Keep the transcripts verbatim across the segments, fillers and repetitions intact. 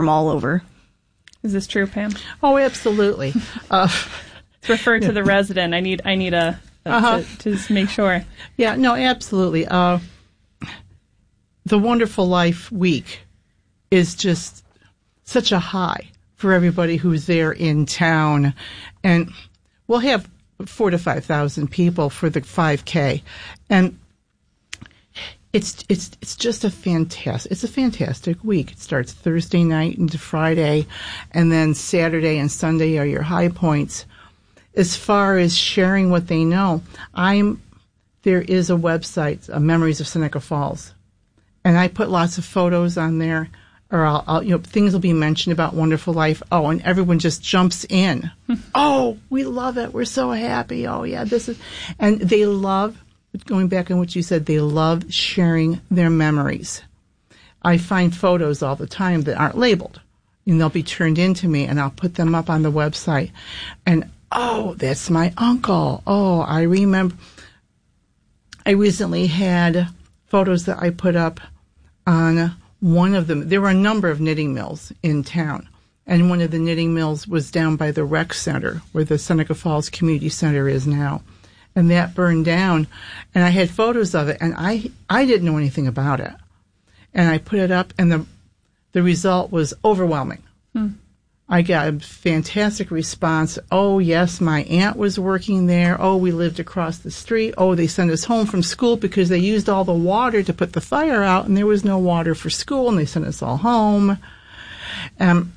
from all over. Is this true, Pam? Oh, absolutely. Uh, Refer to the resident. I need I need a, a uh-huh. to, to just make sure. Yeah, no, absolutely. Uh, the Wonderful Life Week is just such a high for everybody who's there in town, and we'll have four to five thousand people for the five K, and it's it's it's just a fantastic it's a fantastic week. It starts Thursday night into Friday, and then Saturday and Sunday are your high points. As far as sharing what they know, I'm there is a website, uh, Memories of Seneca Falls, and I put lots of photos on there, or I'll, I'll you know things will be mentioned about Wonderful Life. Oh, and everyone just jumps in. Oh, we love it. We're so happy. Oh yeah, this is, and they love. Going back on what you said, they love sharing their memories. I find photos all the time that aren't labeled, and they'll be turned in to me, and I'll put them up on the website. And, oh, that's my uncle. Oh, I remember. I recently had photos that I put up on one of them. There were a number of knitting mills in town, and one of the knitting mills was down by the rec center, where the Seneca Falls Community Center is now. And that burned down, and I had photos of it, and I I didn't know anything about it, and I put it up, and the the result was overwhelming. Hmm. I got a fantastic response. Oh yes, my aunt was working there. Oh, we lived across the street. Oh, they sent us home from school because they used all the water to put the fire out, and there was no water for school, and they sent us all home. Um,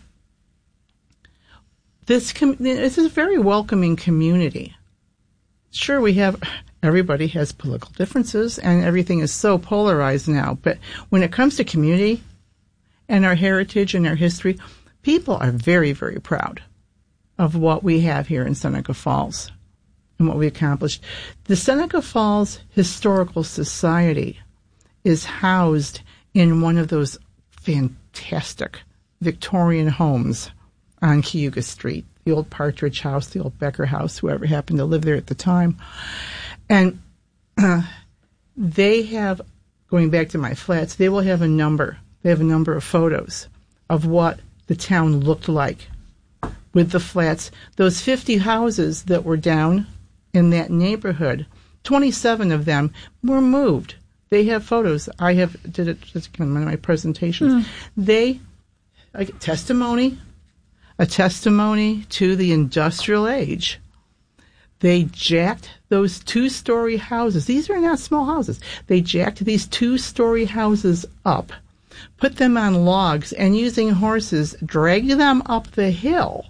this com- this is a very welcoming community. Sure, we have, everybody has political differences, and everything is so polarized now. But when it comes to community and our heritage and our history, people are very, very proud of what we have here in Seneca Falls and what we accomplished. The Seneca Falls Historical Society is housed in one of those fantastic Victorian homes on Cayuga Street. The old Partridge House, the old Becker House, whoever happened to live there at the time. And uh, they have, going back to my flats, they will have a number. They have a number of photos of what the town looked like with the flats. Those fifty houses that were down in that neighborhood, twenty-seven of them were moved. They have photos. I have did it just in one of my presentations. Mm. They, like, testimony. A testimony to the industrial age. They jacked those two-story houses. These are not small houses. They jacked these two-story houses up, put them on logs, and using horses, dragged them up the hill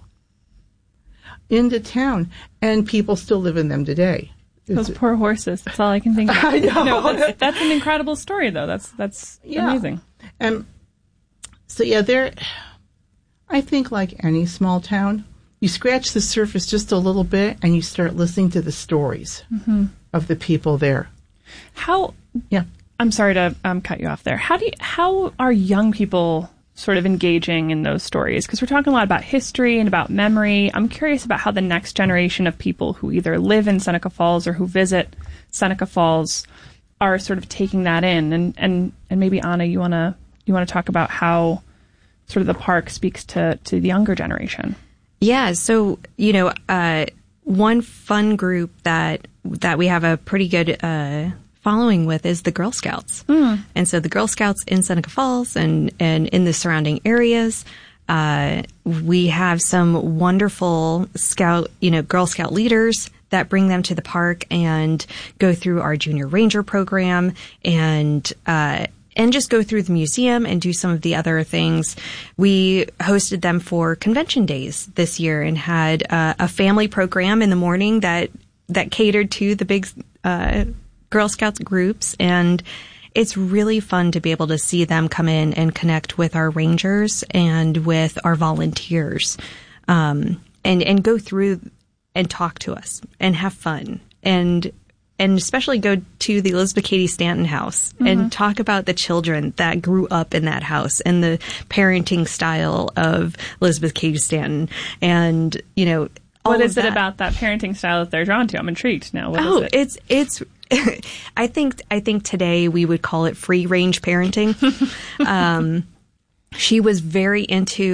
into town, and people still live in them today. Those it's, poor horses. That's all I can think of. I know. No, that's, that's an incredible story, though. That's that's yeah. amazing. And so, yeah, they're... I think like any small town, you scratch the surface just a little bit and you start listening to the stories mm-hmm. of the people there. How? Yeah. I'm sorry to um, cut you off there. How do you, how are young people sort of engaging in those stories? Because we're talking a lot about history and about memory. I'm curious about how the next generation of people who either live in Seneca Falls or who visit Seneca Falls are sort of taking that in. And, and, and maybe, Anna, you want to you want to talk about how sort of the park speaks to, to the younger generation. Yeah. So, you know, uh, one fun group that that we have a pretty good uh, following with is the Girl Scouts. Mm. And so the Girl Scouts in Seneca Falls and, and in the surrounding areas, uh, we have some wonderful Scout, you know, Girl Scout leaders that bring them to the park and go through our Junior Ranger program and uh and just go through the museum and do some of the other things. We hosted them for convention days this year and had uh, a family program in the morning that that catered to the big uh, Girl Scouts groups. And it's really fun to be able to see them come in and connect with our rangers and with our volunteers um, and, and go through and talk to us and have fun. And And especially go to the Elizabeth Cady Stanton house mm-hmm. and talk about the children that grew up in that house and the parenting style of Elizabeth Cady Stanton. And, you know, all what is of it about that parenting style that they're drawn to? I'm intrigued now. What oh, is it? it's, it's, I think, I think today we would call it free range parenting. um, she was very into